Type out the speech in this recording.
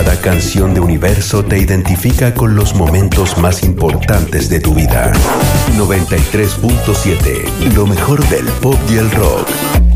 Cada canción de Universo te identifica con los momentos más importantes de tu vida. 93.7, lo mejor del pop y el rock.